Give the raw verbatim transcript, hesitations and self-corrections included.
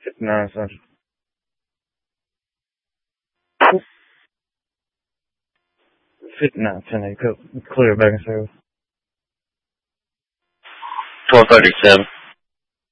fifty-nine Central. fifty-nine ten, clear back and service. twelve thirty-seven.